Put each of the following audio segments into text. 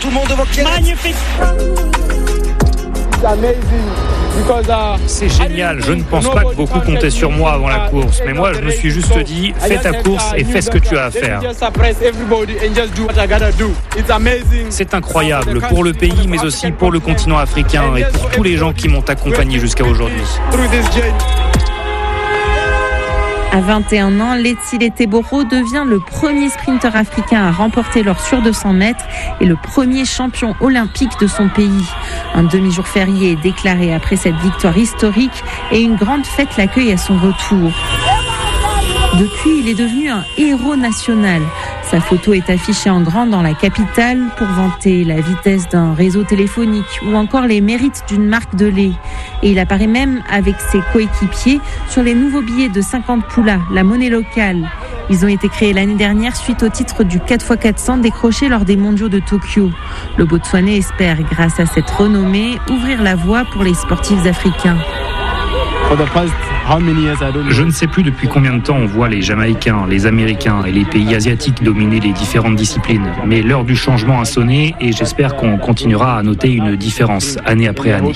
tout le monde devant Kieran. Magnifique. C'est génial, je ne pense pas que beaucoup comptaient sur moi avant la course, mais moi je me suis juste dit, fais ta course et fais ce que tu as à faire. C'est incroyable pour le pays, mais aussi pour le continent africain et pour tous les gens qui m'ont accompagné jusqu'à aujourd'hui. À 21 ans, Letsile Teboro devient le premier sprinter africain à remporter l'or sur 200 mètres et le premier champion olympique de son pays. Un demi-jour férié est déclaré après cette victoire historique et une grande fête l'accueille à son retour. Depuis, il est devenu un héros national. Sa photo est affichée en grand dans la capitale pour vanter la vitesse d'un réseau téléphonique ou encore les mérites d'une marque de lait. Et il apparaît même avec ses coéquipiers sur les nouveaux billets de 50 poulas, la monnaie locale. Ils ont été créés l'année dernière suite au titre du 4x400 décroché lors des mondiaux de Tokyo. Le Botswanais espère, grâce à cette renommée, ouvrir la voie pour les sportifs africains. Je ne sais plus depuis combien de temps on voit les Jamaïcains, les Américains et les pays asiatiques dominer les différentes disciplines. Mais l'heure du changement a sonné et j'espère qu'on continuera à noter une différence année après année.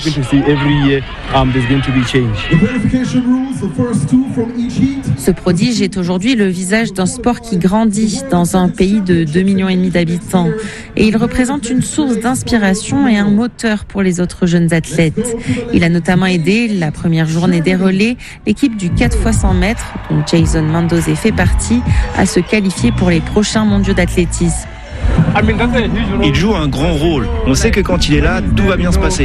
Ce prodige est aujourd'hui le visage d'un sport qui grandit dans un pays de 2,5 millions d'habitants. Et il représente une source d'inspiration et un moteur pour les autres jeunes athlètes. Il a notamment aidé la première journée des relais l'équipe du 4x100 mètres, dont Jason Mendoza fait partie, à se qualifier pour les prochains mondiaux d'athlétisme. Il joue un grand rôle. On sait que quand il est là, tout va bien se passer.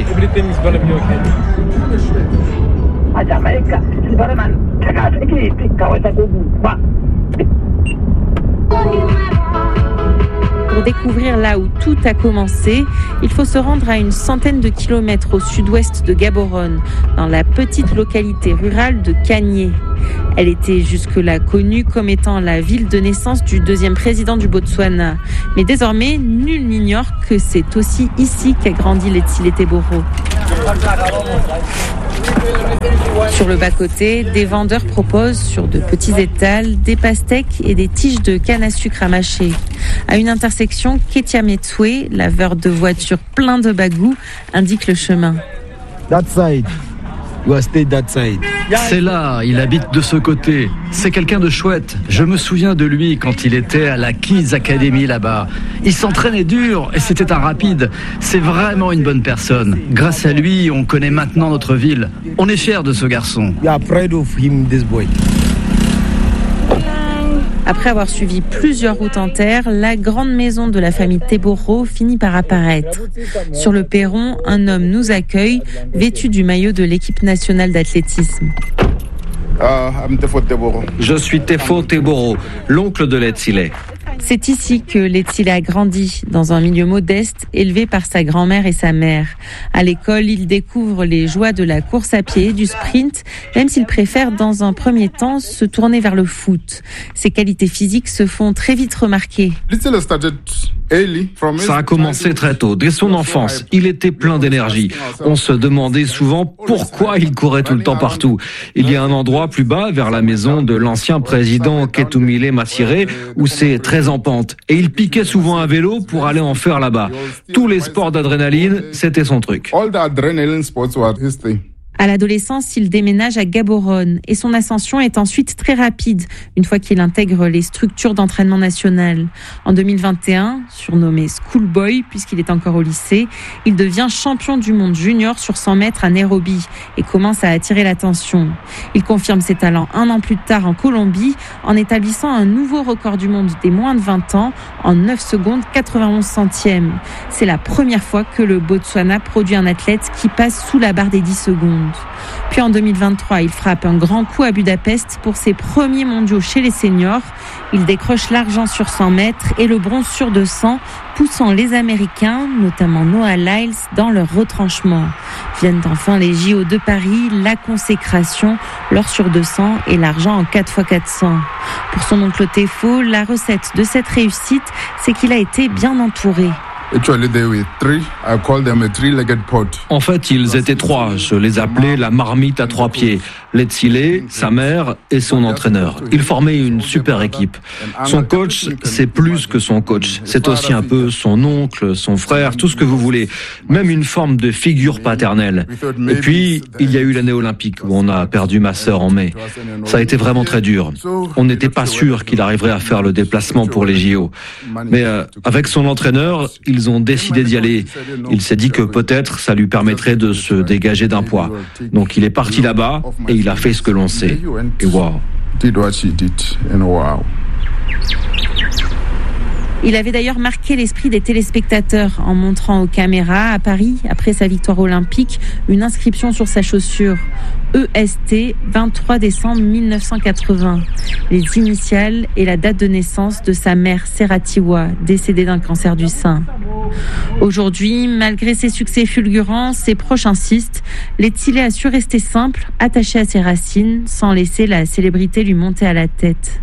Pour découvrir là où tout a commencé, il faut se rendre à une centaine de kilomètres au sud-ouest de Gaborone, dans la petite localité rurale de Kanyé. Elle était jusque-là connue comme étant la ville de naissance du deuxième président du Botswana. Mais désormais, nul n'ignore que c'est aussi ici qu'a grandi Letsile Teboro. Sur le bas-côté, des vendeurs proposent sur de petits étals des pastèques et des tiges de canne à sucre à mâcher. À une intersection, Ketia Metswe, laveur de voitures plein de bagou, indique le chemin. That side. C'est là, il habite de ce côté. C'est quelqu'un de chouette. Je me souviens de lui quand il était à la Kids Academy là-bas. Il s'entraînait dur et c'était un rapide. C'est vraiment une bonne personne. Grâce à lui, on connaît maintenant notre ville. On est fiers de ce garçon. We are proud of him, this boy. Après avoir suivi plusieurs routes en terre, la grande maison de la famille Teboro finit par apparaître. Sur le perron, un homme nous accueille, vêtu du maillot de l'équipe nationale d'athlétisme. Je suis Tefo Teboro, l'oncle de Letsile. C'est ici que Letsile a grandi, dans un milieu modeste, élevé par sa grand-mère et sa mère. À l'école, il découvre les joies de la course à pied et du sprint, même s'il préfère dans un premier temps se tourner vers le foot. Ses qualités physiques se font très vite remarquer. Ça a commencé très tôt, dès son enfance. Il était plein d'énergie. On se demandait souvent pourquoi il courait tout le temps partout. Il y a un endroit plus bas, vers la maison de l'ancien président Ketumile Masire, où c'est très en pente. Et il piquait souvent un vélo pour aller en faire là-bas. Tous les sports d'adrénaline, c'était son truc. À l'adolescence, il déménage à Gaborone et son ascension est ensuite très rapide une fois qu'il intègre les structures d'entraînement nationales. En 2021, surnommé Schoolboy puisqu'il est encore au lycée, il devient champion du monde junior sur 100 mètres à Nairobi et commence à attirer l'attention. Il confirme ses talents un an plus tard en Colombie en établissant un nouveau record du monde des moins de 20 ans en 9 secondes 91 centièmes. C'est la première fois que le Botswana produit un athlète qui passe sous la barre des 10 secondes. Puis en 2023, il frappe un grand coup à Budapest pour ses premiers mondiaux chez les seniors. Il décroche l'argent sur 100 mètres et le bronze sur 200, poussant les Américains, notamment Noah Lyles, dans leur retranchement. Viennent enfin les JO de Paris, la consécration, l'or sur 200 et l'argent en 4x400. Pour son oncle Tefo, la recette de cette réussite, c'est qu'il a été bien entouré. En fait, ils étaient 3. Je les appelais la marmite à 3 pieds. Letsile, sa mère et son entraîneur. Ils formaient une super équipe. Son coach, c'est plus que son coach. C'est aussi un peu son oncle, son frère, tout ce que vous voulez. Même une forme de figure paternelle. Et puis, il y a eu l'année olympique où on a perdu ma sœur en mai. Ça a été vraiment très dur. On n'était pas sûr qu'il arriverait à faire le déplacement pour les JO. Mais avec son entraîneur, ils ont décidé d'y aller. Il s'est dit que peut-être ça lui permettrait de se dégager d'un poids. Donc il est parti là-bas et il a fait ce que l'on sait. Et waouh. Il avait d'ailleurs marqué l'esprit des téléspectateurs en montrant aux caméras à Paris, après sa victoire olympique, une inscription sur sa chaussure. EST, 23 décembre 1980. Les initiales et la date de naissance de sa mère Seratiwa, décédée d'un cancer du sein. Aujourd'hui, malgré ses succès fulgurants, ses proches insistent. Letsile a su rester simple, attaché à ses racines, sans laisser la célébrité lui monter à la tête.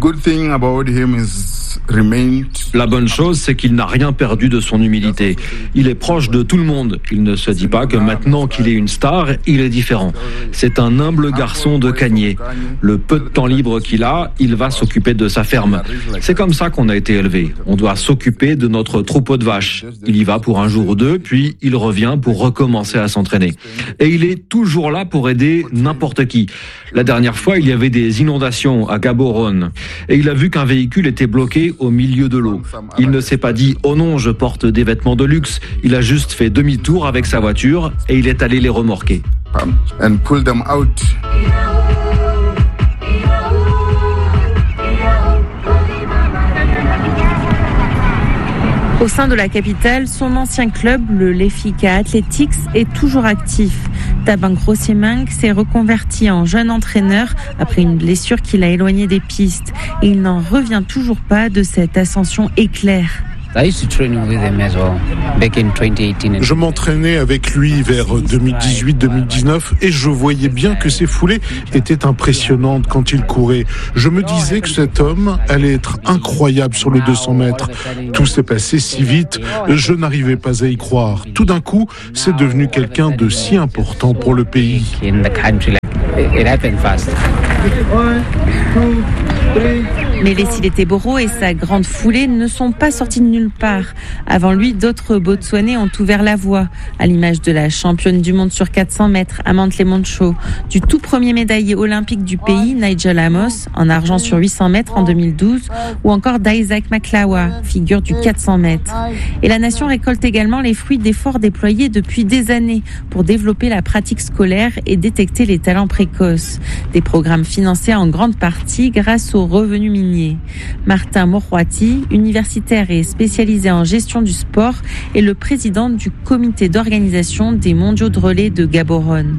La bonne chose, c'est qu'il n'a rien perdu de son humilité. Il est proche de tout le monde. Il ne se dit pas que maintenant qu'il est une star, il est différent. C'est un humble garçon de Kanye. Le peu de temps libre qu'il a, il va s'occuper de sa ferme. C'est comme ça qu'on a été élevé. On doit s'occuper de notre troupeau de vaches. Il y va pour un jour ou deux, puis il revient pour recommencer à s'entraîner. Et il est toujours là pour aider n'importe qui. La dernière fois, il y avait des inondations à Gaborone. Et il a vu qu'un véhicule était bloqué au milieu de l'eau. Il ne s'est pas dit « Oh non, je porte des vêtements de luxe ». Il a juste fait demi-tour avec sa voiture et il est allé les remorquer. Au sein de la capitale, son ancien club, le Lefika Athletics, est toujours actif. Tabang Rosemang s'est reconverti en jeune entraîneur après une blessure qui l'a éloigné des pistes. Et il n'en revient toujours pas de cette ascension éclair. Je m'entraînais avec lui vers 2018-2019 et je voyais bien que ses foulées étaient impressionnantes quand il courait. Je me disais que cet homme allait être incroyable sur le 200 mètres. Tout s'est passé si vite, je n'arrivais pas à y croire. Tout d'un coup, c'est devenu quelqu'un de si important pour le pays. Mais Letsile Teboro et sa grande foulée ne sont pas sortis de nulle part. Avant lui, d'autres Botswanais ont ouvert la voie, à l'image de la championne du monde sur 400 mètres, Amanthle Moncho, du tout premier médaillé olympique du pays, Nigel Amos, en argent sur 800 mètres en 2012, ou encore d'Isaac Maklawa, figure du 400 mètres. Et la nation récolte également les fruits d'efforts déployés depuis des années pour développer la pratique scolaire et détecter les talents précoces. Des programmes financés en grande partie grâce aux revenus miniers. Martin Morwati, universitaire et spécialisé en gestion du sport, est le président du comité d'organisation des mondiaux de relais de Gaborone.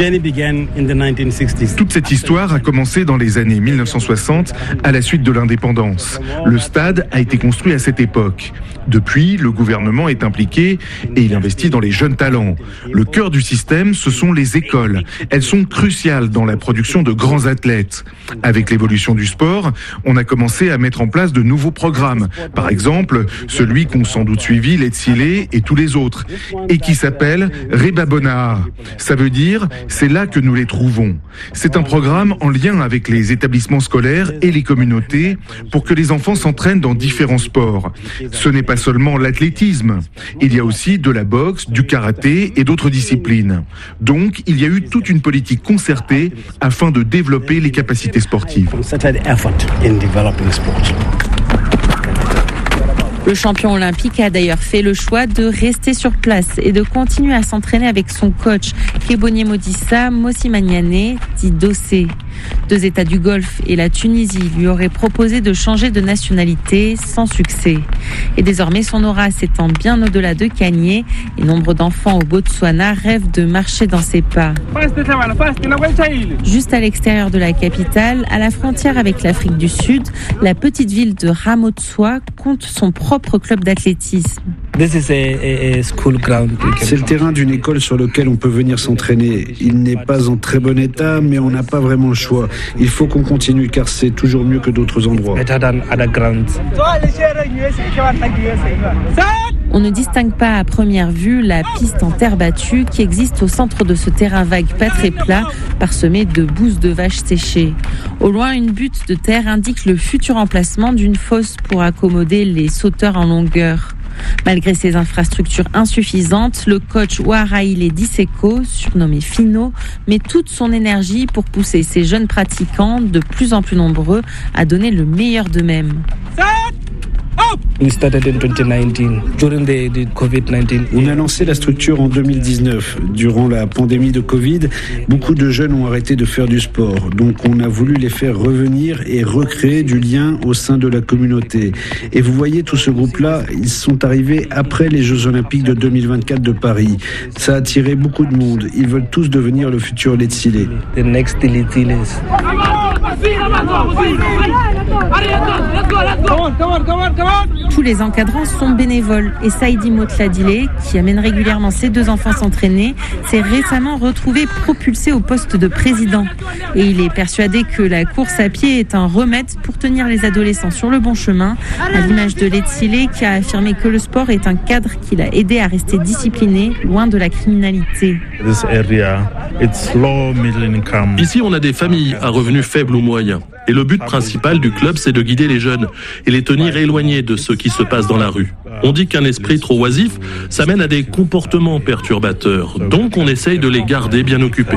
Toute cette histoire a commencé dans les années 1960 à la suite de l'indépendance. Le stade a été construit à cette époque. Depuis, le gouvernement est impliqué et il investit dans les jeunes talents. Le cœur du système, ce sont les écoles. Elles sont cruciales dans la production de grands athlètes. Avec l'évolution du sport, on a commencé à mettre en place de nouveaux programmes. Par exemple, celui qu'ont sans doute suivi Letsile et tous les autres, et qui s'appelle Rebabona. Ça veut dire, c'est là que nous les trouvons. C'est un programme en lien avec les établissements scolaires et les communautés pour que les enfants s'entraînent dans différents sports. Ce n'est pas seulement l'athlétisme. Il y a aussi de la boxe, du karaté et d'autres disciplines. Donc, il y a eu toute une politique concertée afin de développer les capacités sportives. Le champion olympique a d'ailleurs fait le choix de rester sur place et de continuer à s'entraîner avec son coach, Kebonye Modissa Mosimaniane, dit Dossé. 2 États du Golfe et la Tunisie lui auraient proposé de changer de nationalité sans succès. Et désormais, son aura s'étend bien au-delà de Kanye et nombre d'enfants au Botswana rêvent de marcher dans ses pas. Juste à l'extérieur de la capitale, à la frontière avec l'Afrique du Sud, la petite ville de Ramotswa compte son propre club d'athlétisme. C'est le terrain d'une école sur lequel on peut venir s'entraîner. Il n'est pas en très bon état, mais on n'a pas vraiment le choix. Il faut qu'on continue car c'est toujours mieux que d'autres endroits. On ne distingue pas à première vue la piste en terre battue qui existe au centre de ce terrain vague pas très plat, parsemé de bouses de vaches séchées. Au loin, une butte de terre indique le futur emplacement d'une fosse pour accommoder les sauteurs en longueur. Malgré ces infrastructures insuffisantes, le coach Waraile Diseko, surnommé Fino, met toute son énergie pour pousser ses jeunes pratiquants, de plus en plus nombreux, à donner le meilleur d'eux-mêmes. On a lancé la structure en 2019. Durant la pandémie de Covid, beaucoup de jeunes ont arrêté de faire du sport. Donc on a voulu les faire revenir et recréer du lien au sein de la communauté. Et vous voyez, tout ce groupe-là, ils sont arrivés après les Jeux Olympiques de 2024 de Paris. Ça a attiré beaucoup de monde. Ils veulent tous devenir le futur Letsile. Tous les encadrants sont bénévoles et Saïdi Motladile, qui amène régulièrement ses 2 enfants s'entraîner, s'est récemment retrouvé propulsé au poste de président. Et il est persuadé que la course à pied est un remède pour tenir les adolescents sur le bon chemin, à l'image de Letsile qui a affirmé que le sport est un cadre qui l'a aidé à rester discipliné, loin de la criminalité. Ici, on a des familles à revenus faibles ou moyens. Et le but principal du club, c'est de guider les jeunes et les tenir éloignés de ce qui se passe dans la rue. On dit qu'un esprit trop oisif, ça mène à des comportements perturbateurs. Donc on essaye de les garder bien occupés.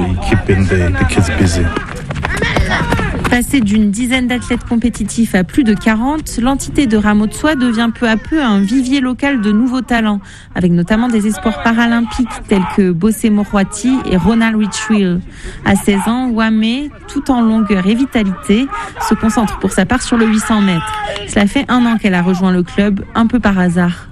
Passé d'une dizaine d'athlètes compétitifs à plus de 40, l'entité de Ramotsoa devient peu à peu un vivier local de nouveaux talents, avec notamment des espoirs paralympiques tels que Bossé Morwati et Ronald Richwill. À 16 ans, Wame, tout en longueur et vitalité, se concentre pour sa part sur le 800 mètres. Cela fait 1 an qu'elle a rejoint le club, un peu par hasard.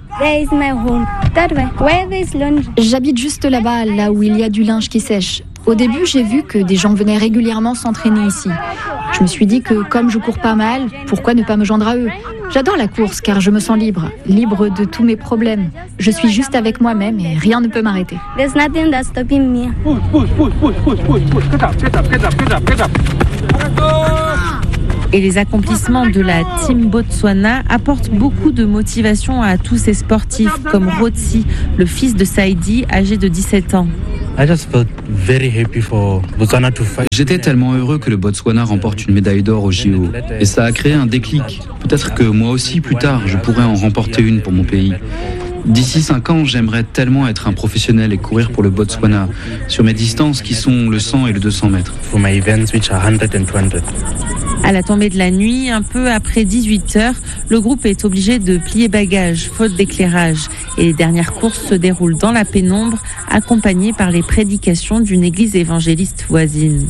J'habite juste là-bas, là où il y a du linge qui sèche. Au début, j'ai vu que des gens venaient régulièrement s'entraîner ici. Je me suis dit que comme je cours pas mal, pourquoi ne pas me joindre à eux ? J'adore la course car je me sens libre de tous mes problèmes. Je suis juste avec moi-même et rien ne peut m'arrêter. Et les accomplissements de la Team Botswana apportent beaucoup de motivation à tous ces sportifs, comme Rotsi, le fils de Saïdi, âgé de 17 ans. J'étais tellement heureux que le Botswana remporte une médaille d'or au JO. Et ça a créé un déclic. Peut-être que moi aussi, plus tard, je pourrais en remporter une pour mon pays. D'ici 5 ans, j'aimerais tellement être un professionnel et courir pour le Botswana sur mes distances qui sont le 100 et le 200 mètres. À la tombée de la nuit, un peu après 18h, le groupe est obligé de plier bagages, faute d'éclairage. Et les dernières courses se déroulent dans la pénombre, accompagnées par les prédications d'une église évangéliste voisine.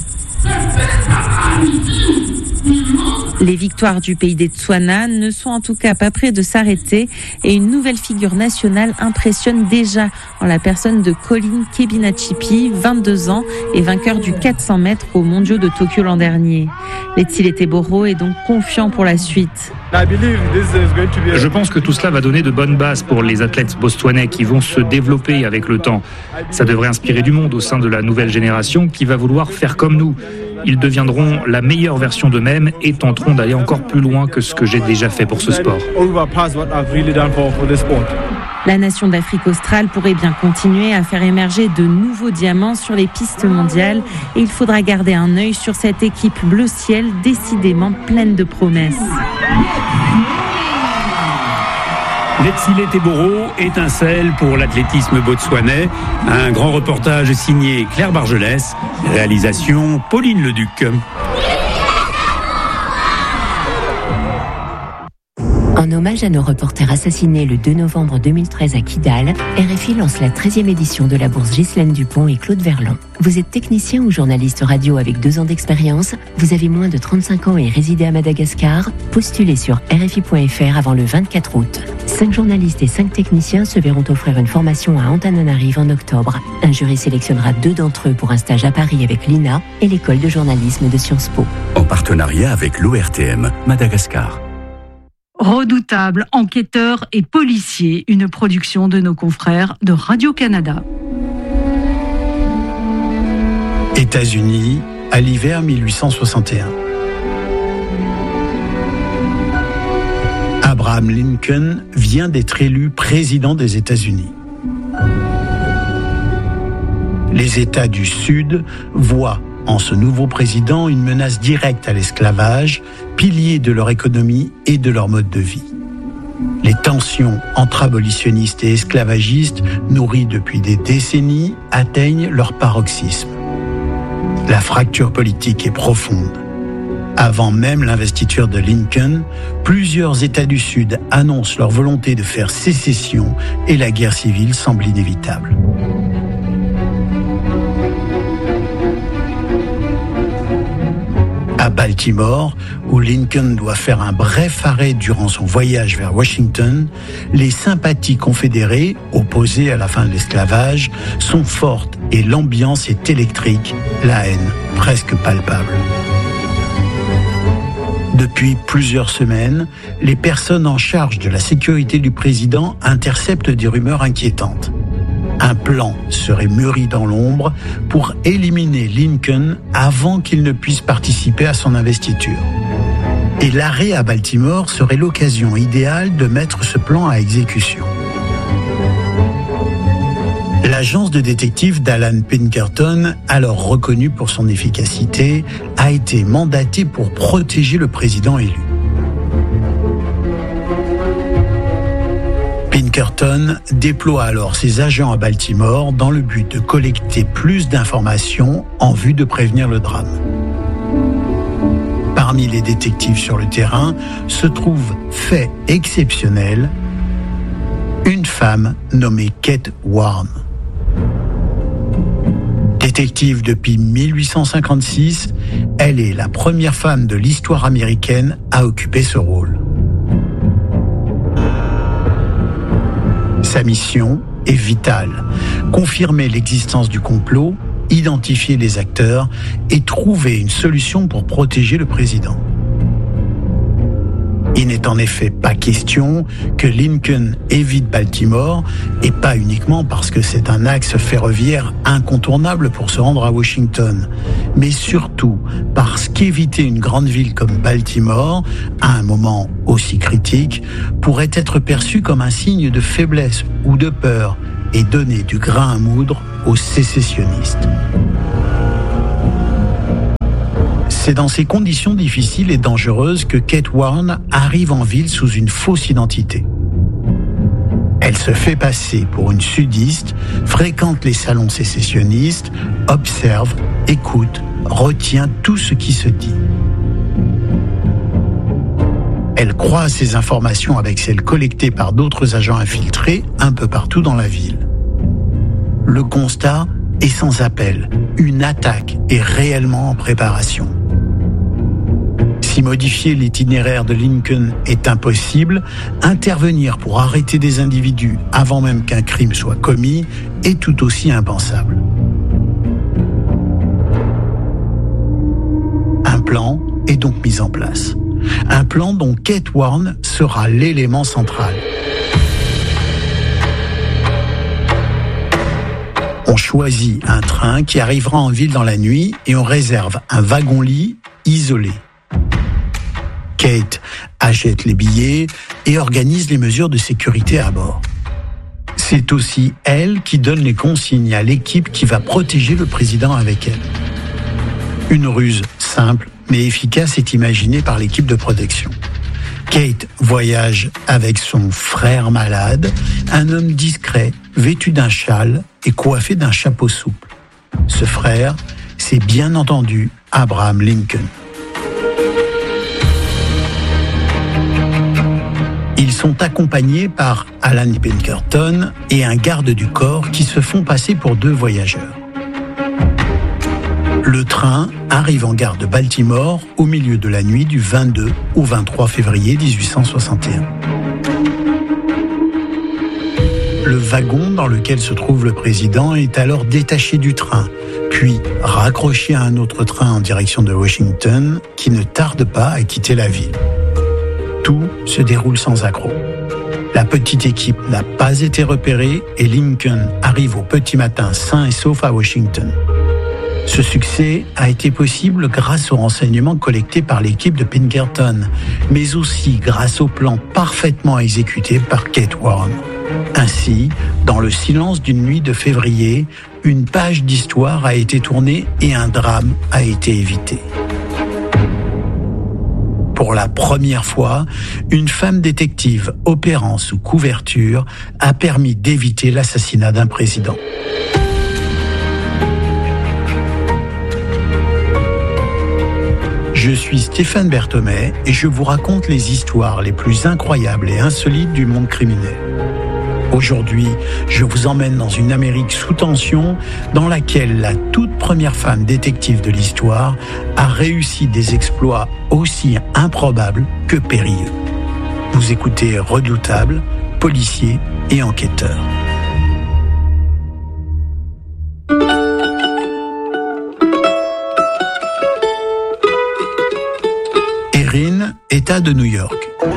Les victoires du pays des Tswana ne sont en tout cas pas près de s'arrêter et une nouvelle figure nationale impressionne déjà en la personne de Colin Kebinachipi, 22 ans et vainqueur du 400 mètres aux Mondiaux de Tokyo l'an dernier. Letsile Teboro est donc confiant pour la suite. Je pense que tout cela va donner de bonnes bases pour les athlètes botswanais qui vont se développer avec le temps. Ça devrait inspirer du monde au sein de la nouvelle génération qui va vouloir faire comme nous. Ils deviendront la meilleure version d'eux-mêmes et tenteront d'aller encore plus loin que ce que j'ai déjà fait pour ce sport. La nation d'Afrique australe pourrait bien continuer à faire émerger de nouveaux diamants sur les pistes mondiales et il faudra garder un œil sur cette équipe bleu ciel décidément pleine de promesses. Letsile Teboro, étincelle pour l'athlétisme botswanais. Un grand reportage signé Claire Bargelès, réalisation Pauline Leduc. En hommage à nos reporters assassinés le 2 novembre 2013 à Kidal, RFI lance la 13e édition de la bourse Ghislaine Dupont et Claude Verlon. Vous êtes technicien ou journaliste radio avec 2 ans d'expérience, vous avez moins de 35 ans et résidez à Madagascar, postulez sur RFI.fr avant le 24 août. 5 journalistes et 5 techniciens se verront offrir une formation à Antananarive en octobre. Un jury sélectionnera 2 d'entre eux pour un stage à Paris avec l'INA et l'école de journalisme de Sciences Po. En partenariat avec l'ORTM Madagascar. Redoutables, enquêteurs et policiers, une production de nos confrères de Radio-Canada. États-Unis, à l'hiver 1861. Abraham Abraham Lincoln vient d'être élu président des États-Unis. Les États du Sud voient en ce nouveau président une menace directe à l'esclavage, pilier de leur économie et de leur mode de vie. Les tensions entre abolitionnistes et esclavagistes, nourries depuis des décennies, atteignent leur paroxysme. La fracture politique est profonde. Avant même l'investiture de Lincoln, plusieurs États du Sud annoncent leur volonté de faire sécession et la guerre civile semble inévitable. À Baltimore, où Lincoln doit faire un bref arrêt durant son voyage vers Washington, les sympathies confédérées, opposées à la fin de l'esclavage, sont fortes et l'ambiance est électrique, la haine presque palpable. Depuis plusieurs semaines, les personnes en charge de la sécurité du président interceptent des rumeurs inquiétantes. Un plan serait mûri dans l'ombre pour éliminer Lincoln avant qu'il ne puisse participer à son investiture. Et l'arrêt à Baltimore serait l'occasion idéale de mettre ce plan à exécution. L'agence de détectives d'Alan Pinkerton, alors reconnue pour son efficacité, a été mandatée pour protéger le président élu. Pinkerton déploie alors ses agents à Baltimore dans le but de collecter plus d'informations en vue de prévenir le drame. Parmi les détectives sur le terrain se trouve, fait exceptionnel, une femme nommée Kate Warren. Détective depuis 1856, elle est la première femme de l'histoire américaine à occuper ce rôle. Sa mission est vitale. Confirmer l'existence du complot, identifier les acteurs et trouver une solution pour protéger le président. Il n'est en effet pas question que Lincoln évite Baltimore, et pas uniquement parce que c'est un axe ferroviaire incontournable pour se rendre à Washington, mais surtout parce qu'éviter une grande ville comme Baltimore, à un moment aussi critique, pourrait être perçu comme un signe de faiblesse ou de peur et donner du grain à moudre aux sécessionnistes. C'est dans ces conditions difficiles et dangereuses que Kate Warren arrive en ville sous une fausse identité. Elle se fait passer pour une sudiste, fréquente les salons sécessionnistes, observe, écoute, retient tout ce qui se dit. Elle croise ces informations avec celles collectées par d'autres agents infiltrés un peu partout dans la ville. Le constat est sans appel. Une attaque est réellement en préparation. Si modifier l'itinéraire de Lincoln est impossible, intervenir pour arrêter des individus avant même qu'un crime soit commis est tout aussi impensable. Un plan est donc mis en place. Un plan dont Kate Warren sera l'élément central. On choisit un train qui arrivera en ville dans la nuit et on réserve un wagon-lit isolé. Kate achète les billets et organise les mesures de sécurité à bord. C'est aussi elle qui donne les consignes à l'équipe qui va protéger le président avec elle. Une ruse simple mais efficace est imaginée par l'équipe de protection. Kate voyage avec son frère malade, un homme discret, vêtu d'un châle et coiffé d'un chapeau souple. Ce frère, c'est bien entendu Abraham Lincoln. Ils sont accompagnés par Alan Pinkerton et un garde du corps qui se font passer pour deux voyageurs. Le train arrive en gare de Baltimore au milieu de la nuit du 22 au 23 février 1861. Le wagon dans lequel se trouve le président est alors détaché du train, puis raccroché à un autre train en direction de Washington qui ne tarde pas à quitter la ville. Tout se déroule sans accroc. La petite équipe n'a pas été repérée et Lincoln arrive au petit matin sain et sauf à Washington. Ce succès a été possible grâce aux renseignements collectés par l'équipe de Pinkerton, mais aussi grâce au plan parfaitement exécuté par Kate Warren. Ainsi, dans le silence d'une nuit de février, une page d'histoire a été tournée et un drame a été évité. Pour la première fois, une femme détective opérant sous couverture a permis d'éviter l'assassinat d'un président. Je suis Stéphane Berthomé et je vous raconte les histoires les plus incroyables et insolites du monde criminel. Aujourd'hui, je vous emmène dans une Amérique sous tension dans laquelle la toute première femme détective de l'histoire a réussi des exploits aussi improbables que périlleux. Vous écoutez Redoutable, policier et enquêteur. Erin, État de New York.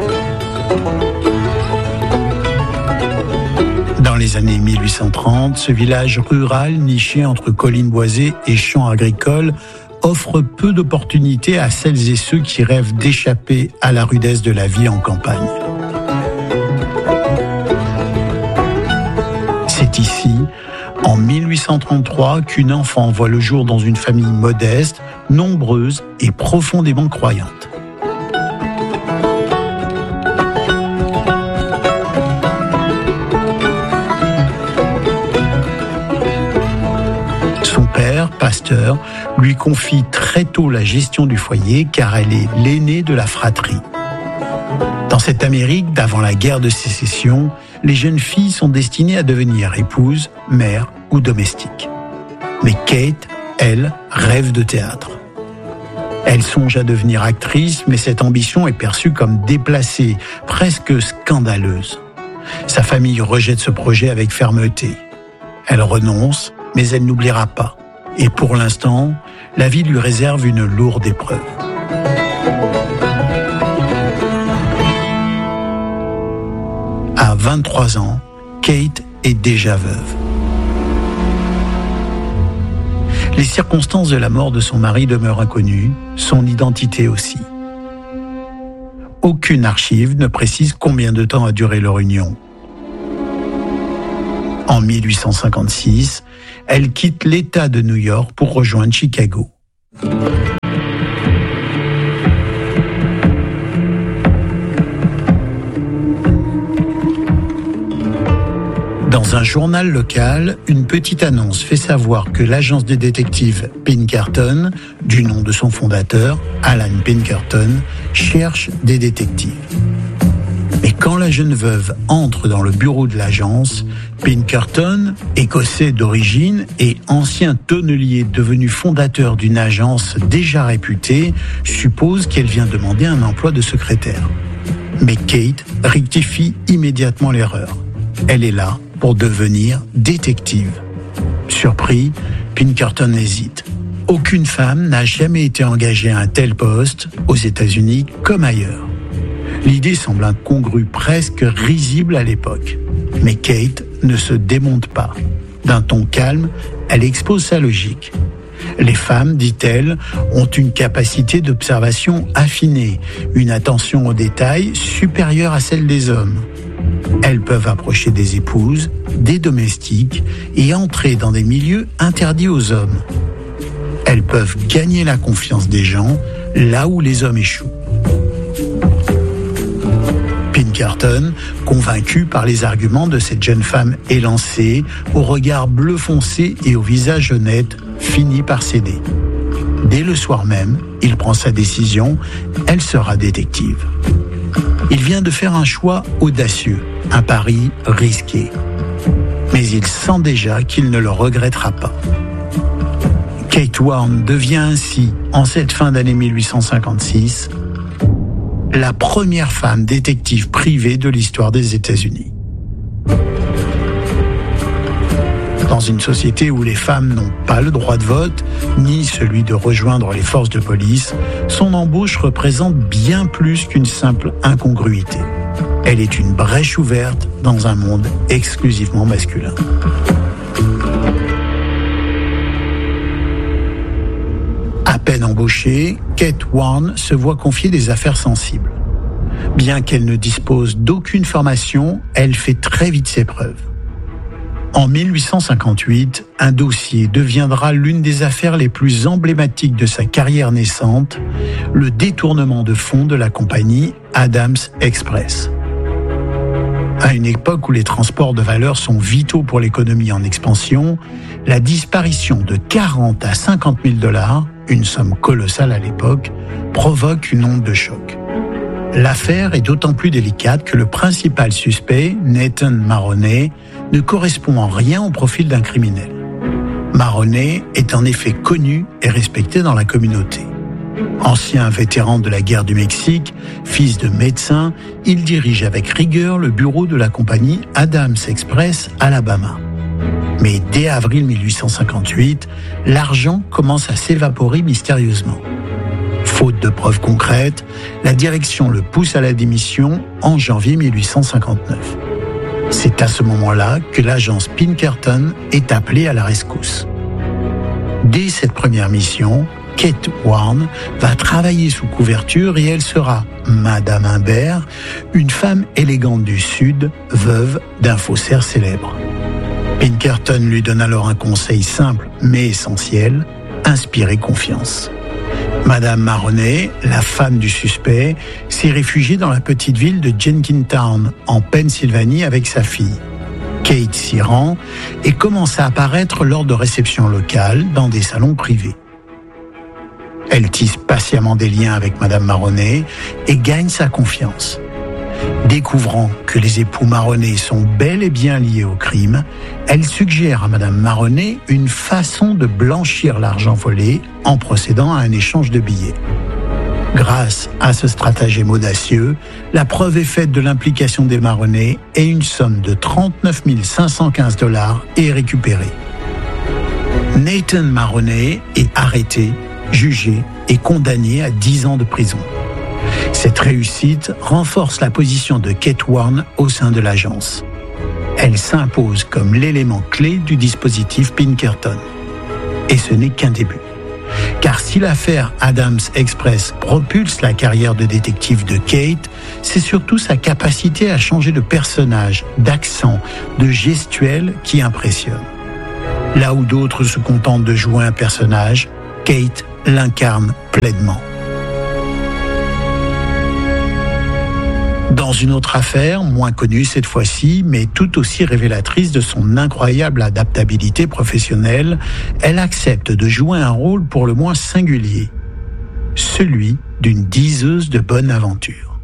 Dans les années 1830, ce village rural niché entre collines boisées et champs agricoles offre peu d'opportunités à celles et ceux qui rêvent d'échapper à la rudesse de la vie en campagne. C'est ici, en 1833, qu'une enfant voit le jour dans une famille modeste, nombreuse et profondément croyante. Pasteur, lui confie très tôt la gestion du foyer car elle est l'aînée de la fratrie. Dans cette Amérique d'avant la guerre de sécession, les jeunes filles sont destinées à devenir épouses, mères ou domestiques. Mais Kate, elle, rêve de théâtre. Elle songe à devenir actrice, mais cette ambition est perçue comme déplacée, presque scandaleuse. Sa famille rejette ce projet avec fermeté. Elle renonce, mais elle n'oubliera pas. Et pour l'instant, la vie lui réserve une lourde épreuve. À 23 ans, Kate est déjà veuve. Les circonstances de la mort de son mari demeurent inconnues, son identité aussi. Aucune archive ne précise combien de temps a duré leur union. En 1856, elle quitte l'État de New York pour rejoindre Chicago. Dans un journal local, une petite annonce fait savoir que l'agence des détectives Pinkerton, du nom de son fondateur, Alan Pinkerton, cherche des détectives. Mais quand la jeune veuve entre dans le bureau de l'agence, Pinkerton, écossais d'origine et ancien tonnelier devenu fondateur d'une agence déjà réputée, suppose qu'elle vient demander un emploi de secrétaire. Mais Kate rectifie immédiatement l'erreur. Elle est là pour devenir détective. Surpris, Pinkerton hésite. Aucune femme n'a jamais été engagée à un tel poste, aux États-Unis comme ailleurs. L'idée semble incongrue, presque risible à l'époque. Mais Kate ne se démonte pas. D'un ton calme, elle expose sa logique. Les femmes, dit-elle, ont une capacité d'observation affinée, une attention aux détails supérieure à celle des hommes. Elles peuvent approcher des épouses, des domestiques et entrer dans des milieux interdits aux hommes. Elles peuvent gagner la confiance des gens là où les hommes échouent. Pinkerton, convaincu par les arguments de cette jeune femme élancée, au regard bleu foncé et au visage honnête, finit par céder. Dès le soir même, il prend sa décision, elle sera détective. Il vient de faire un choix audacieux, un pari risqué. Mais il sent déjà qu'il ne le regrettera pas. Kate Warren devient ainsi, en cette fin d'année 1856, la première femme détective privée de l'histoire des États-Unis. Dans une société où les femmes n'ont pas le droit de vote, ni celui de rejoindre les forces de police, son embauche représente bien plus qu'une simple incongruité. Elle est une brèche ouverte dans un monde exclusivement masculin. embauchée, Kate Warne se voit confier des affaires sensibles. Bien qu'elle ne dispose d'aucune formation, elle fait très vite ses preuves. En 1858, un dossier deviendra l'une des affaires les plus emblématiques de sa carrière naissante, le détournement de fonds de la compagnie Adams Express. À une époque où les transports de valeur sont vitaux pour l'économie en expansion, la disparition de 40 à 50 000 $, une somme colossale à l'époque, provoque une onde de choc. L'affaire est d'autant plus délicate que le principal suspect, Nathan Maroney, ne correspond en rien au profil d'un criminel. Maroney est en effet connu et respecté dans la communauté. Ancien vétéran de la guerre du Mexique, fils de médecin, il dirige avec rigueur le bureau de la compagnie Adams Express, Alabama. Mais dès avril 1858, l'argent commence à s'évaporer mystérieusement. Faute de preuves concrètes, la direction le pousse à la démission en janvier 1859. C'est à ce moment-là que l'agence Pinkerton est appelée à la rescousse. Dès cette première mission, Kate Warne va travailler sous couverture et elle sera Madame Imbert, une femme élégante du Sud, veuve d'un faussaire célèbre. Pinkerton lui donne alors un conseil simple mais essentiel, inspirer confiance. Madame Maroney, la femme du suspect, s'est réfugiée dans la petite ville de Jenkintown, en Pennsylvanie, avec sa fille. Kate s'y rend et commence à apparaître lors de réceptions locales dans des salons privés. Elle tisse patiemment des liens avec Madame Maroney et gagne sa confiance. Découvrant que les époux Maroney sont bel et bien liés au crime, elle suggère à Madame Maroney une façon de blanchir l'argent volé en procédant à un échange de billets. Grâce à ce stratagème audacieux, la preuve est faite de l'implication des Maroney et une somme de 39 515 $ est récupérée. Nathan Maroney est arrêté, jugé et condamné à 10 ans de prison. Cette réussite renforce la position de Kate Warne au sein de l'agence. Elle s'impose comme l'élément clé du dispositif Pinkerton. Et ce n'est qu'un début. Car si l'affaire Adams Express propulse la carrière de détective de Kate, c'est surtout sa capacité à changer de personnage, d'accent, de gestuelle qui impressionne. Là où d'autres se contentent de jouer un personnage, Kate l'incarne pleinement. Dans une autre affaire, moins connue cette fois-ci, mais tout aussi révélatrice de son incroyable adaptabilité professionnelle, elle accepte de jouer un rôle pour le moins singulier, celui d'une diseuse de bonne aventure.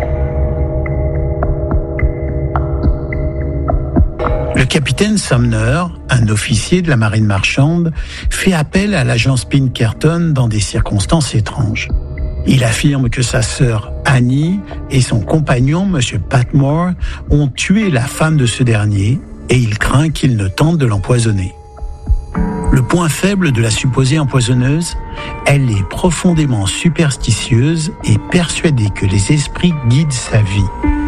Le capitaine Sumner, un officier de la marine marchande, fait appel à l'agence Pinkerton dans des circonstances étranges. Il affirme que sa sœur Annie et son compagnon, M. Patmore, ont tué la femme de ce dernier et il craint qu'il ne tente de l'empoisonner. Le point faible de la supposée empoisonneuse, elle est profondément superstitieuse et persuadée que les esprits guident sa vie.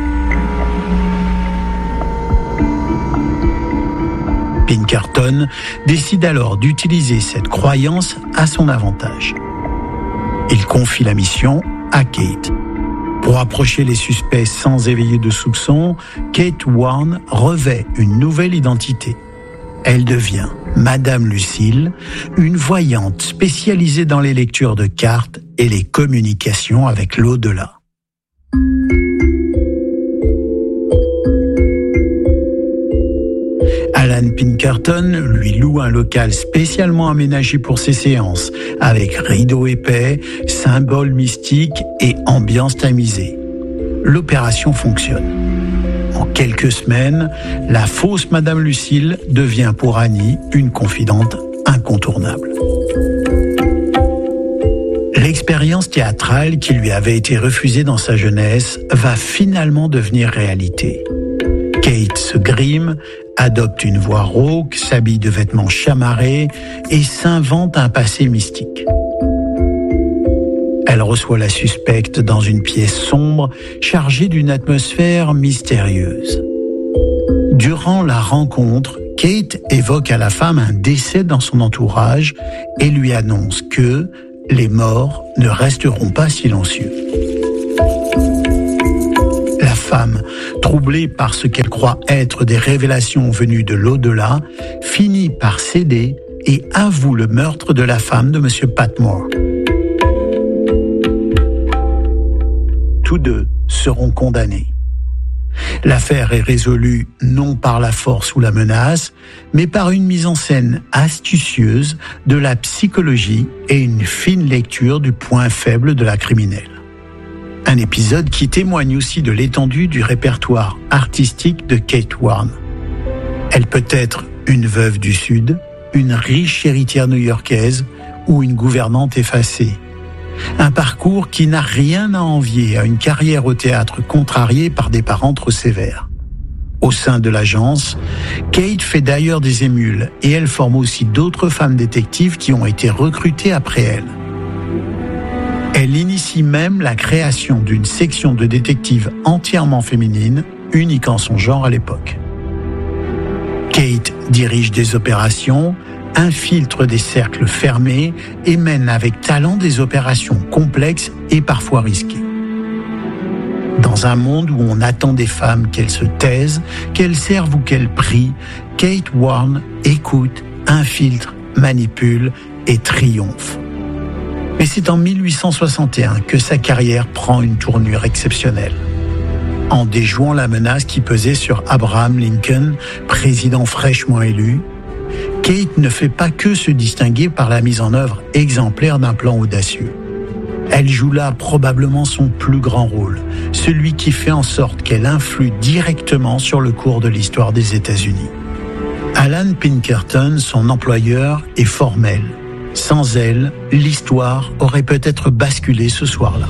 Pinkerton décide alors d'utiliser cette croyance à son avantage. Il confie la mission à Kate. Pour approcher les suspects sans éveiller de soupçons, Kate Warne revêt une nouvelle identité. Elle devient Madame Lucille, une voyante spécialisée dans les lectures de cartes et les communications avec l'au-delà. Alan Pinkerton lui loue un local spécialement aménagé pour ses séances, avec rideaux épais, symboles mystiques et ambiance tamisée. L'opération fonctionne. En quelques semaines, la fausse Madame Lucille devient pour Annie une confidente incontournable. L'expérience théâtrale qui lui avait été refusée dans sa jeunesse va finalement devenir réalité. Kate se grime, adopte une voix rauque, s'habille de vêtements chamarrés et s'invente un passé mystique. Elle reçoit la suspecte dans une pièce sombre, chargée d'une atmosphère mystérieuse. Durant la rencontre, Kate évoque à la femme un décès dans son entourage et lui annonce que les morts ne resteront pas silencieux. La femme, troublée par ce qu'elle croit être des révélations venues de l'au-delà, finit par céder et avoue le meurtre de la femme de M. Patmore. Tous deux seront condamnés. L'affaire est résolue non par la force ou la menace, mais par une mise en scène astucieuse de la psychologie et une fine lecture du point faible de la criminelle. Un épisode qui témoigne aussi de l'étendue du répertoire artistique de Kate Warren. Elle peut être une veuve du Sud, une riche héritière new-yorkaise ou une gouvernante effacée. Un parcours qui n'a rien à envier à une carrière au théâtre contrariée par des parents trop sévères. Au sein de l'agence, Kate fait d'ailleurs des émules et elle forme aussi d'autres femmes détectives qui ont été recrutées après elle. Elle initie même la création d'une section de détectives entièrement féminine, unique en son genre à l'époque. Kate dirige des opérations, infiltre des cercles fermés et mène avec talent des opérations complexes et parfois risquées. Dans un monde où on attend des femmes qu'elles se taisent, qu'elles servent ou qu'elles prient, Kate Warren écoute, infiltre, manipule et triomphe. Mais c'est en 1861 que sa carrière prend une tournure exceptionnelle. En déjouant la menace qui pesait sur Abraham Lincoln, président fraîchement élu, Kate ne fait pas que se distinguer par la mise en œuvre exemplaire d'un plan audacieux. Elle joue là probablement son plus grand rôle, celui qui fait en sorte qu'elle influe directement sur le cours de l'histoire des États-Unis. Alan Pinkerton, son employeur, est formel. Sans elle, l'histoire aurait peut-être basculé ce soir-là.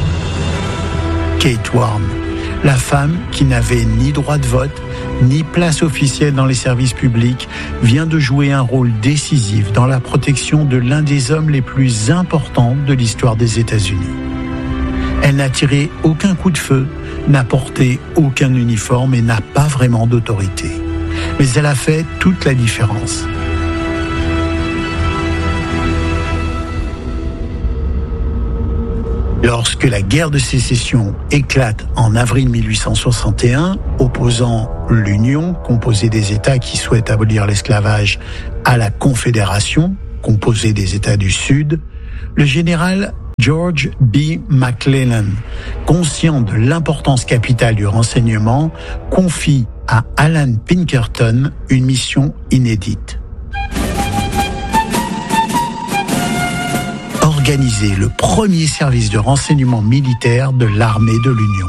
Kate Warren, la femme qui n'avait ni droit de vote, ni place officielle dans les services publics, vient de jouer un rôle décisif dans la protection de l'un des hommes les plus importants de l'histoire des États-Unis. Elle n'a tiré aucun coup de feu, n'a porté aucun uniforme et n'a pas vraiment d'autorité. Mais elle a fait toute la différence. Lorsque la guerre de sécession éclate en avril 1861, opposant l'Union, composée des États qui souhaitent abolir l'esclavage, à la Confédération, composée des États du Sud, le général George B. McClellan, conscient de l'importance capitale du renseignement, confie à Alan Pinkerton une mission inédite. Organiser le premier service de renseignement militaire de l'armée de l'Union.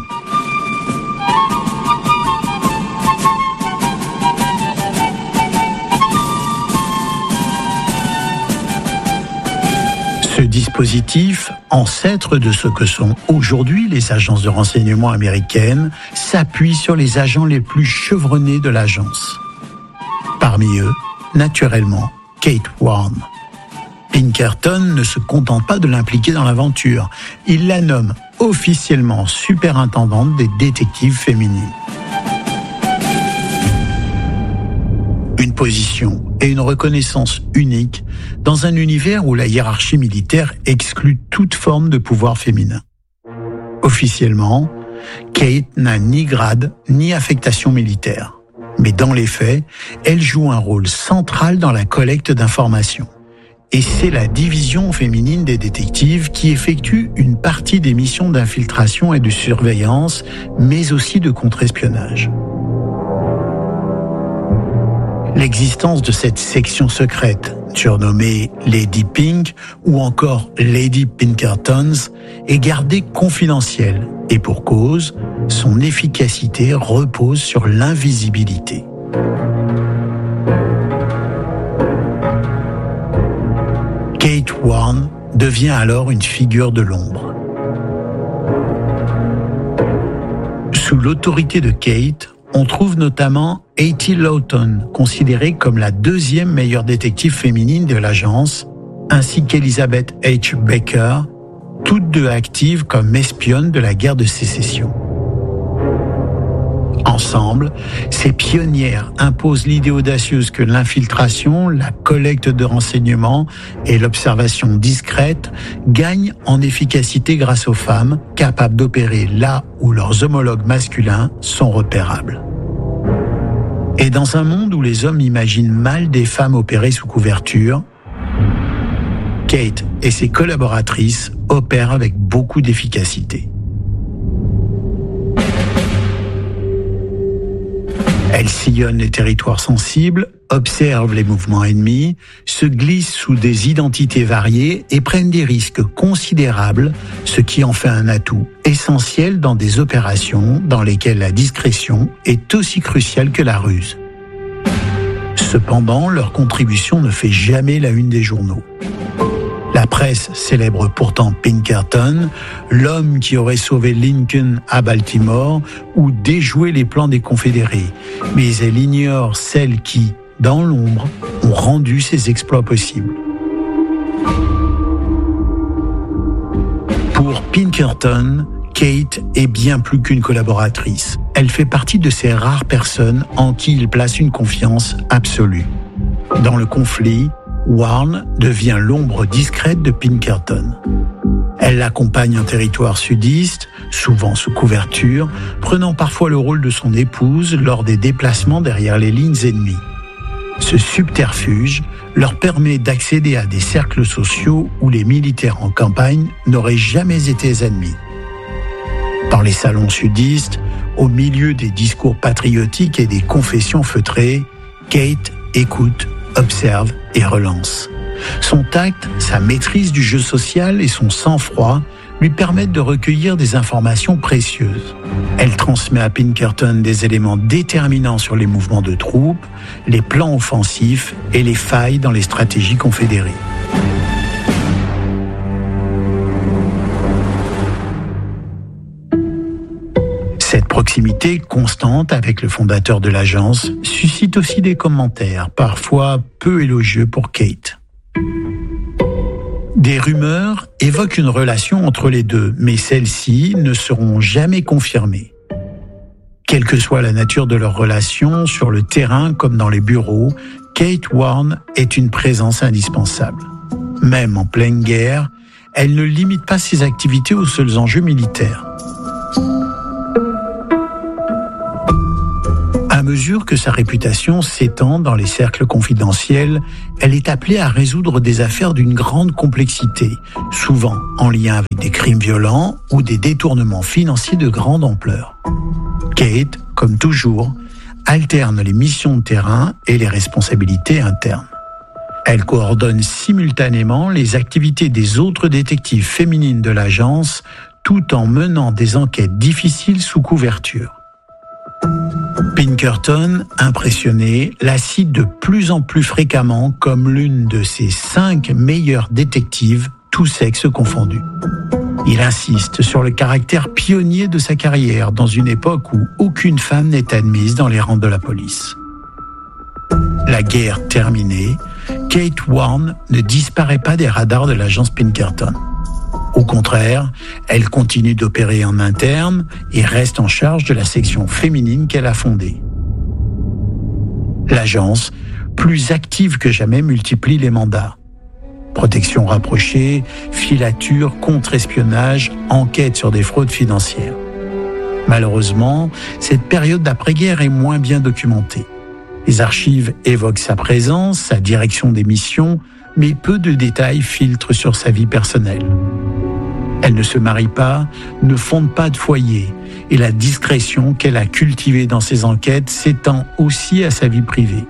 Ce dispositif, ancêtre de ce que sont aujourd'hui les agences de renseignement américaines, s'appuie sur les agents les plus chevronnés de l'agence. Parmi eux, naturellement, Kate Warren. Pinkerton ne se contente pas de l'impliquer dans l'aventure. Il la nomme officiellement superintendante des détectives féminines. Une position et une reconnaissance unique dans un univers où la hiérarchie militaire exclut toute forme de pouvoir féminin. Officiellement, Kate n'a ni grade ni affectation militaire. Mais dans les faits, elle joue un rôle central dans la collecte d'informations. Et c'est la division féminine des détectives qui effectue une partie des missions d'infiltration et de surveillance, mais aussi de contre-espionnage. L'existence de cette section secrète, surnommée Lady Pink ou encore Lady Pinkertons, est gardée confidentielle et pour cause, son efficacité repose sur l'invisibilité. Kate Warren devient alors une figure de l'ombre. Sous l'autorité de Kate, on trouve notamment Hattie Lawton, considérée comme la deuxième meilleure détective féminine de l'agence, ainsi qu'Elizabeth H. Baker, toutes deux actives comme espionnes de la guerre de sécession. Ensemble, ces pionnières imposent l'idée audacieuse que l'infiltration, la collecte de renseignements et l'observation discrète gagnent en efficacité grâce aux femmes capables d'opérer là où leurs homologues masculins sont repérables. Et dans un monde où les hommes imaginent mal des femmes opérer sous couverture, Kate et ses collaboratrices opèrent avec beaucoup d'efficacité. Elles sillonnent les territoires sensibles, observent les mouvements ennemis, se glissent sous des identités variées et prennent des risques considérables, ce qui en fait un atout essentiel dans des opérations dans lesquelles la discrétion est aussi cruciale que la ruse. Cependant, leur contribution ne fait jamais la une des journaux. La presse célèbre pourtant Pinkerton, l'homme qui aurait sauvé Lincoln à Baltimore ou déjoué les plans des Confédérés. Mais elle ignore celles qui, dans l'ombre, ont rendu ces exploits possibles. Pour Pinkerton, Kate est bien plus qu'une collaboratrice. Elle fait partie de ces rares personnes en qui il place une confiance absolue. Dans le conflit, Warren devient l'ombre discrète de Pinkerton. Elle l'accompagne en territoire sudiste, souvent sous couverture, prenant parfois le rôle de son épouse lors des déplacements derrière les lignes ennemies. Ce subterfuge leur permet d'accéder à des cercles sociaux où les militaires en campagne n'auraient jamais été admis. Dans les salons sudistes, au milieu des discours patriotiques et des confessions feutrées, Kate écoute, observe et relance. Son tact, sa maîtrise du jeu social et son sang-froid lui permettent de recueillir des informations précieuses. Elle transmet à Pinkerton des éléments déterminants sur les mouvements de troupes, les plans offensifs et les failles dans les stratégies confédérées. Cette proximité constante avec le fondateur de l'agence suscite aussi des commentaires, parfois peu élogieux pour Kate. Des rumeurs évoquent une relation entre les deux, mais celles-ci ne seront jamais confirmées. Quelle que soit la nature de leur relation, sur le terrain comme dans les bureaux, Kate Warren est une présence indispensable. Même en pleine guerre, elle ne limite pas ses activités aux seuls enjeux militaires. À mesure que sa réputation s'étend dans les cercles confidentiels, elle est appelée à résoudre des affaires d'une grande complexité, souvent en lien avec des crimes violents ou des détournements financiers de grande ampleur. Kate, comme toujours, alterne les missions de terrain et les responsabilités internes. Elle coordonne simultanément les activités des autres détectives féminines de l'agence, tout en menant des enquêtes difficiles sous couverture. Pinkerton, impressionné, la cite de plus en plus fréquemment comme l'une de ses 5 meilleures détectives, tous sexes confondus. Il insiste sur le caractère pionnier de sa carrière dans une époque où aucune femme n'est admise dans les rangs de la police. La guerre terminée, Kate Warren ne disparaît pas des radars de l'agence Pinkerton. Au contraire, elle continue d'opérer en interne et reste en charge de la section féminine qu'elle a fondée. L'agence, plus active que jamais, multiplie les mandats. Protection rapprochée, filature, contre-espionnage, enquête sur des fraudes financières. Malheureusement, cette période d'après-guerre est moins bien documentée. Les archives évoquent sa présence, sa direction des missions, mais peu de détails filtrent sur sa vie personnelle. Elle ne se marie pas, ne fonde pas de foyer, et la discrétion qu'elle a cultivée dans ses enquêtes s'étend aussi à sa vie privée.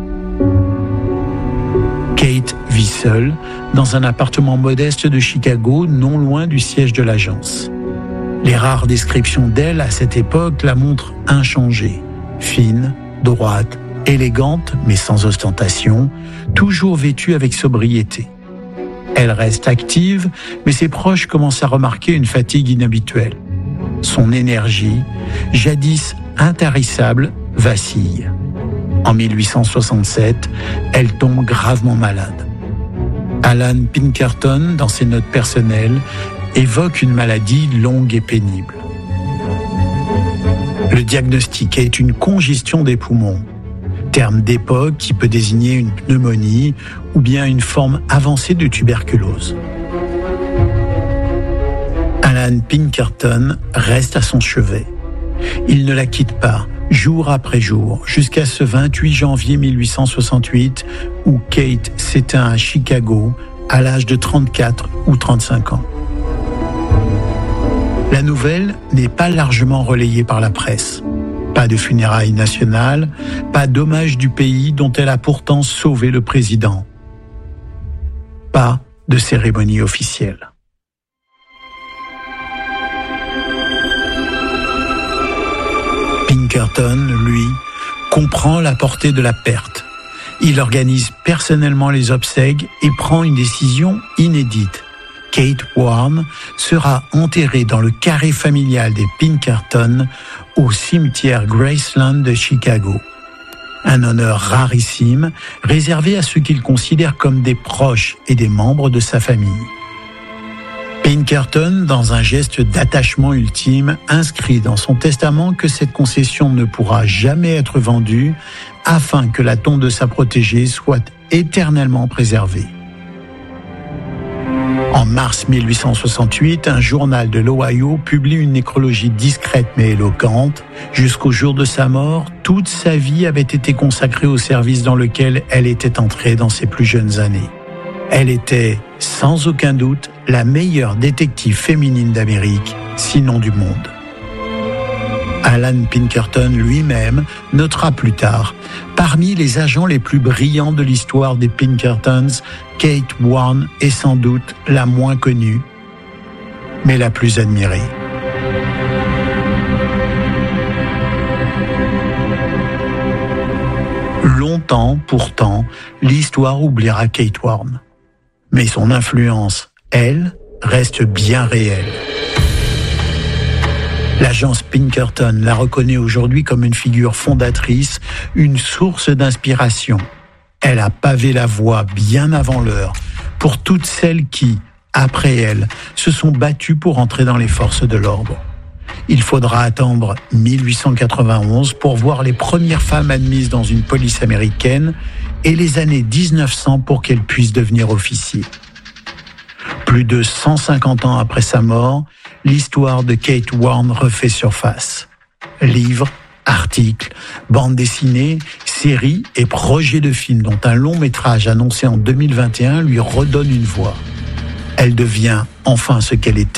Kate vit seule dans un appartement modeste de Chicago, non loin du siège de l'agence. Les rares descriptions d'elle à cette époque la montrent inchangée, fine, droite, élégante mais sans ostentation, toujours vêtue avec sobriété. Elle reste active, mais ses proches commencent à remarquer une fatigue inhabituelle. Son énergie, jadis intarissable, vacille. En 1867, elle tombe gravement malade. Alan Pinkerton, dans ses notes personnelles, évoque une maladie longue et pénible. Le diagnostic est une congestion des poumons, terme d'époque qui peut désigner une pneumonie ou bien une forme avancée de tuberculose. Alan Pinkerton reste à son chevet. Il ne la quitte pas, jour après jour, jusqu'à ce 28 janvier 1868 où Kate s'éteint à Chicago à l'âge de 34 ou 35 ans. La nouvelle n'est pas largement relayée par la presse. Pas de funérailles nationales, pas d'hommage du pays dont elle a pourtant sauvé le président. Pas de cérémonie officielle. Pinkerton, lui, comprend la portée de la perte. Il organise personnellement les obsèques et prend une décision inédite. Kate Warne sera enterrée dans le carré familial des Pinkerton au cimetière Graceland de Chicago. Un honneur rarissime, réservé à ceux qu'il considère comme des proches et des membres de sa famille. Pinkerton, dans un geste d'attachement ultime, inscrit dans son testament que cette concession ne pourra jamais être vendue afin que la tombe de sa protégée soit éternellement préservée. En mars 1868, un journal de l'Ohio publie une nécrologie discrète mais éloquente. Jusqu'au jour de sa mort, toute sa vie avait été consacrée au service dans lequel elle était entrée dans ses plus jeunes années. Elle était, sans aucun doute, la meilleure détective féminine d'Amérique, sinon du monde. Alan Pinkerton lui-même notera plus tard, parmi les agents les plus brillants de l'histoire des Pinkertons, Kate Warne est sans doute la moins connue, mais la plus admirée. Longtemps, pourtant, l'histoire oubliera Kate Warne. Mais son influence, elle, reste bien réelle. L'agence Pinkerton la reconnaît aujourd'hui comme une figure fondatrice, une source d'inspiration. Elle a pavé la voie bien avant l'heure pour toutes celles qui, après elle, se sont battues pour entrer dans les forces de l'ordre. Il faudra attendre 1891 pour voir les premières femmes admises dans une police américaine et les années 1900 pour qu'elles puissent devenir officiers. Plus de 150 ans après sa mort, l'histoire de Kate Warne refait surface. Livres, articles, bandes dessinées, séries et projets de films dont un long métrage annoncé en 2021 lui redonne une voix. Elle devient enfin ce qu'elle était.